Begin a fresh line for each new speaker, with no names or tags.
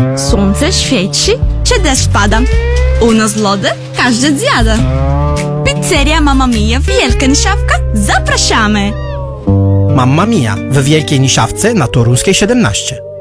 Słońce świeci, czy deszcz pada? U nas lody każdy zjada. Pizzeria Mamma Mia Wielka Niszawka, zapraszamy!
Mamma Mia w Wielkiej Niszawce na Toruńskiej 17.